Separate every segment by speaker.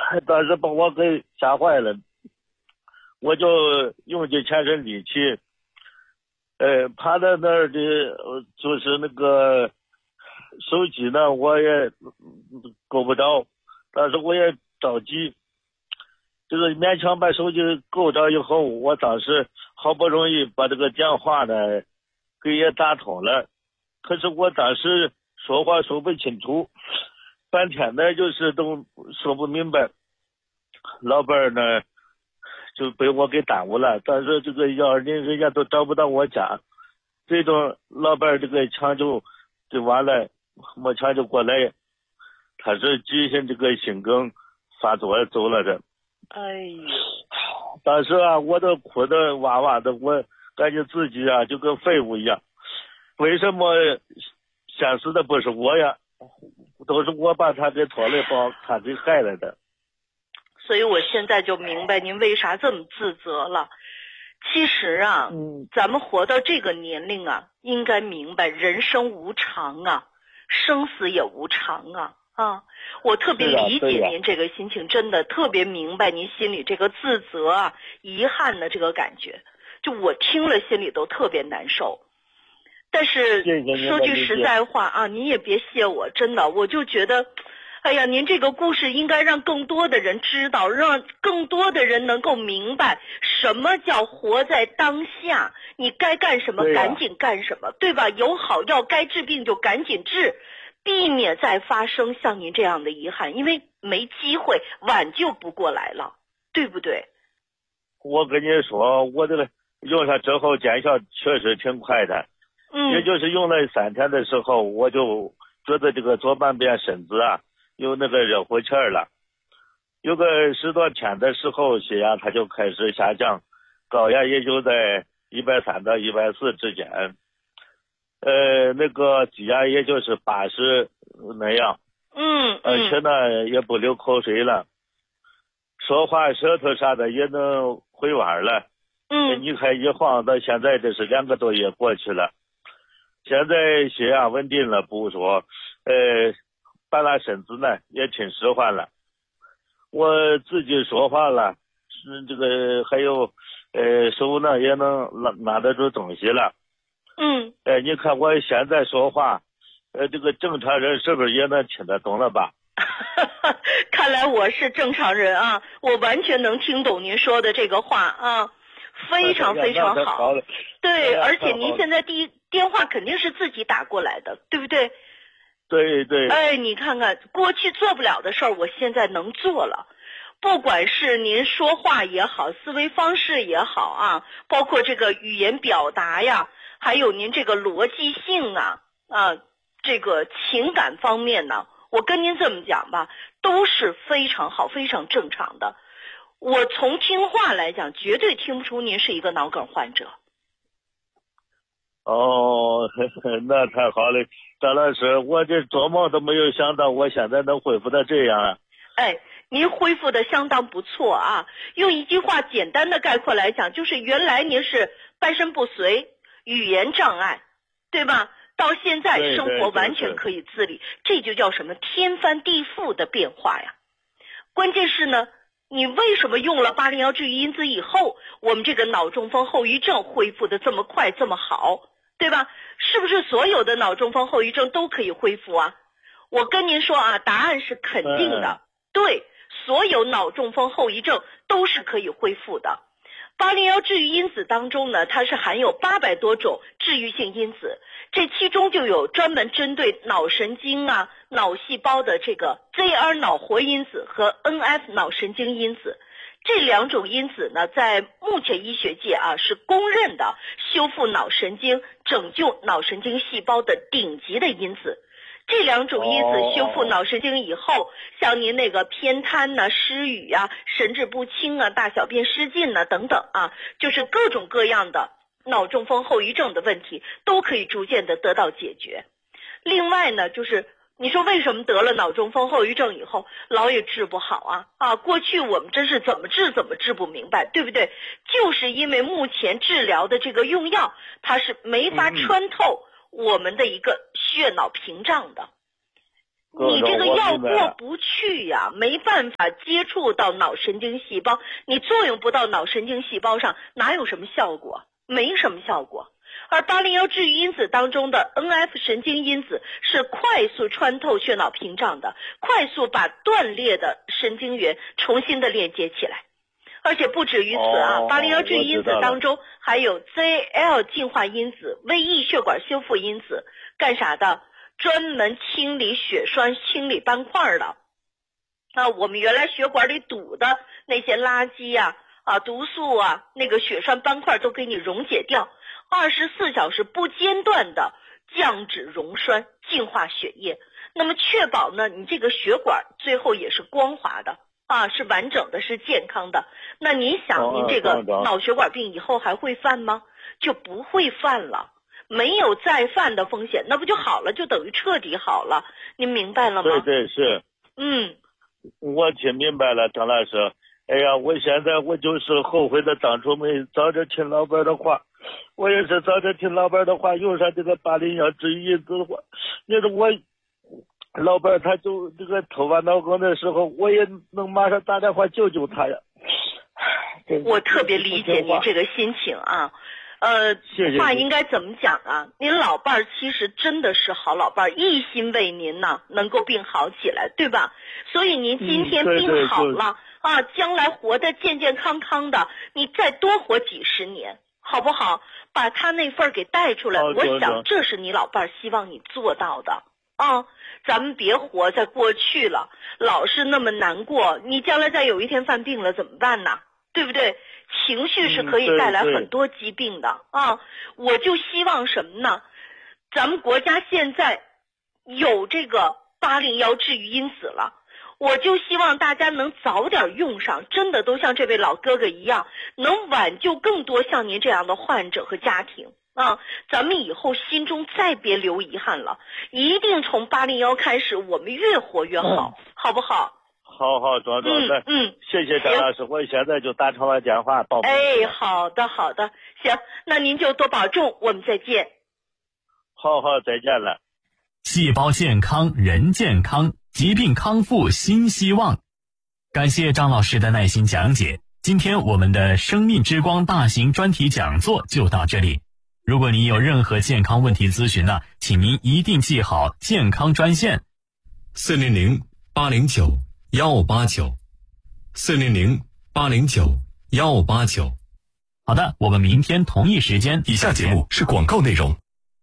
Speaker 1: 当时把我给吓坏了，我就用尽全身力气，趴在那儿的，就是那个手机呢，我也够不着，但是我也着急，这个勉强把手机够着以后，我当时好不容易把这个电话呢给也打通了，可是我当时说话说不清楚，半天呢就是都说不明白，老板呢就被我给耽误了。但是这个120人家都找不到我家，最终老板这个抢救就完了，没抢救过来，他是急性这个心梗发作走了的。
Speaker 2: 哎呦，
Speaker 1: 当时啊我都哭得哇哇的，我感觉自己啊就跟废物一样。为什么先死的不是我呀？都是我把他给拖累，把他给害了的。
Speaker 2: 所以我现在就明白您为啥这么自责了。其实啊，咱们活到这个年龄啊，应该明白人生无常啊，生死也无常啊。我特别理解您这个心情，真的特别明白您心里这个自责啊、遗憾的这个感觉。就我听了心里都特别难受。但是说句实在话啊，您也别谢我，真的，我就觉得，哎呀，您这个故事应该让更多的人知道，让更多的人能够明白什么叫活在当下，你该干什么赶紧干什么，对吧？有好药该治病就赶紧治，避免再发生像您这样的遗憾，因为没机会挽救不过来了，对不对？
Speaker 1: 我跟你说，我这个用上之后见效确实挺快的。也就是用了3天的时候，我就觉得这个左半边身子啊有那个热乎气儿了。有个10多天的时候，血压它就开始下降，高压也就在130到140之间，那个低压也就是80那样。而且呢也不流口水了，说话舌头啥的也能回弯了。你看一晃到现在这是2个多月过去了。现在血压稳定了不说，半拉身子呢也挺使唤了，我自己说话了，这个还有手呢也能拿得住东西了。你看我现在说话，这个正常人是不是也能听得懂了吧？
Speaker 2: 看来我是正常人啊，我完全能听懂您说的这个话啊。非常非常好，对，而且您现在电话肯定是自己打过来的，对不对？
Speaker 1: 对。
Speaker 2: 哎，你看看，过去做不了的事儿，我现在能做了。不管是您说话也好，思维方式也好啊，包括这个语言表达呀，还有您这个逻辑性啊，这个情感方面呢，我跟您这么讲吧，都是非常好、非常正常的。我从听话来讲，绝对听不出您是一个脑梗患者。
Speaker 1: 哦，那太好了，张老师，我这做梦都没有想到我现在能恢复到这样啊。
Speaker 2: 哎，您恢复的相当不错啊。用一句话简单的概括来讲，就是原来您是半身不遂、语言障碍，对吧？到现在生活完全可以自理，这就叫什么天翻地覆的变化呀。关键是呢，你为什么用了801治愈因子以后，我们这个脑中风后遗症恢复的这么快这么好，对吧？是不是所有的脑中风后遗症都可以恢复啊？我跟您说啊，答案是肯定的。对，所有脑中风后遗症都是可以恢复的。801治愈因子当中呢，它是含有800多种治愈性因子，这其中就有专门针对脑神经啊、脑细胞的这个 ZR 脑活因子和 NF 脑神经因子。这2种因子呢，在目前医学界啊是公认的修复脑神经、拯救脑神经细胞的顶级的因子。这2种因子修复脑神经以后，像您那个偏瘫呐、失语啊、神志不清啊、大小便失禁呐等等啊，就是各种各样的脑中风后遗症的问题都可以逐渐的得到解决。另外呢，就是你说为什么得了脑中风后遗症以后老也治不好啊？过去我们真是怎么治不明白，对不对？就是因为目前治疗的这个用药，它是没法穿透我们的一个血脑屏障的。 你这个药过不去呀，没办法接触到脑神经细胞，你作用不到脑神经细胞上，哪有什么效果？没什么效果。而801治愈因子当中的 NF 神经因子是快速穿透血脑屏障的，快速把断裂的神经元重新的连接起来。而且不止于此啊，801治愈因子当中还有 ZL 净化因子、VE 血管修复因子，干啥的？专门清理血栓、清理斑块的。我们原来血管里堵的那些垃圾毒素那个血栓斑块都给你溶解掉，24小时不间断的降脂溶栓，净化血液。那么确保呢，你这个血管最后也是光滑的是完整的，是健康的。那您想，您这个脑血管病以后还会犯吗？就不会犯了。没有再犯的风险，那不就好了，就等于彻底好了。您明白了吗？
Speaker 1: 对是。我听明白了，张老师。哎呀，我现在我就是后悔的当初没早点听老板的话，我也是早点听老板的话，用上这个801治愈因子的话，你说我老板他就这个头发脑梗的时候，我也能马上打电话救救他呀。
Speaker 2: 我特别理解您这个心情啊。
Speaker 1: 谢谢。
Speaker 2: 话应该怎么讲啊？您老伴儿其实真的是好老伴儿，一心为您呢能够病好起来，对吧？所以您今天病好了将来活得健健康康的，你再多活几十年，好不好？把他那份给带出来，我想这是你老伴儿希望你做到的咱们别活在过去了，老是那么难过，你将来再有一天犯病了怎么办呢？对不对？情绪是可以带来很多疾病的我就希望什么呢？咱们国家现在有这个801治愈因子了，我就希望大家能早点用上，真的都像这位老哥哥一样，能挽救更多像您这样的患者和家庭咱们以后心中再别留遗憾了，一定从801开始，我们越活越好，好不好？
Speaker 1: 好，庄谢谢张老师，我现在就打通了电话报。
Speaker 2: 好的，行，那您就多保重，我们再见。
Speaker 1: 好，再见了。
Speaker 3: 细胞健康，人健康，疾病康复新希望。感谢张老师的耐心讲解。今天我们的生命之光大型专题讲座就到这里。如果您有任何健康问题咨询呢，请您一定记好健康专线400-809-1589，400-809-1589。好的，我们明天同一时间。
Speaker 4: 以下节目是广告内容。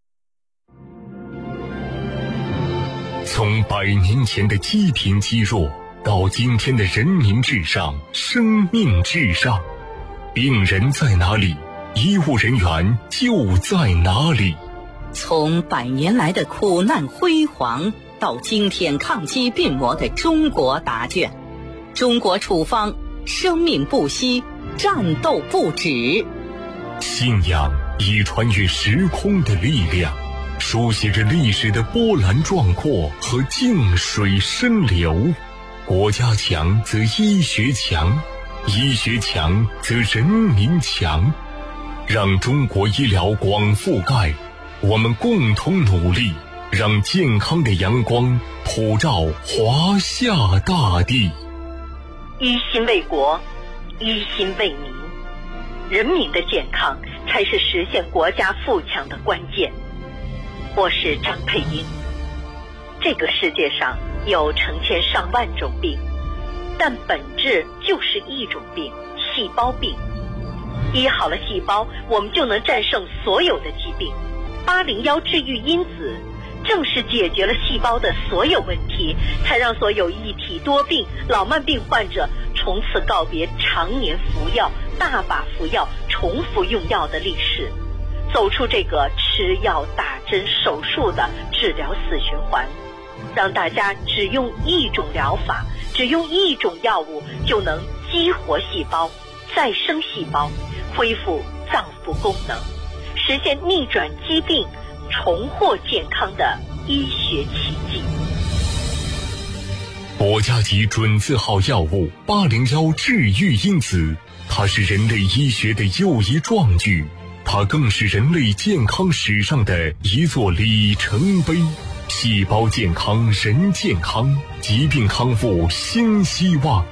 Speaker 4: 从100年前的积贫积弱，到今天的人民至上、生命至上，病人在哪里，医务人员就在哪里。
Speaker 5: 从100年来的苦难辉煌，到今天抗击病魔的中国答卷，中国处方，生命不息，战斗不止。
Speaker 4: 信仰以穿越时空的力量，书写着历史的波澜壮阔和静水深流。国家强则医学强，医学强则人民强。让中国医疗广覆盖，我们共同努力，让健康的阳光普照华夏大地。
Speaker 2: 一心为国，一心为民，人民的健康才是实现国家富强的关键。我是张佩英。这个世界上有成千上万种病，但本质就是一种病，细胞病。医好了细胞，我们就能战胜所有的疾病。801治愈因子正是解决了细胞的所有问题，才让所有一体多病、老慢病患者从此告别常年服药、大把服药、重复用药的历史，走出这个吃药、打针、手术的治疗死循环，让大家只用一种疗法，只用一种药物就能激活细胞、再生细胞，恢复脏腑功能，实现逆转疾病、重获健康的医学奇迹。
Speaker 4: 国家级准字号药物801治愈因子，它是人类医学的又一壮举，它更是人类健康史上的一座里程碑。 细胞健康人健康，疾病康复新希望。